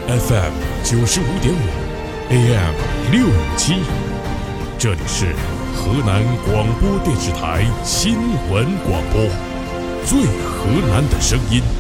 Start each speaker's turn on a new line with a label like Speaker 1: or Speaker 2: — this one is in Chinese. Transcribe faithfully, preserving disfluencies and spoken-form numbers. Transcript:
Speaker 1: F M 九十五点五 A M 六五七，这里是河南广播电视台新闻广播，最河南的声音。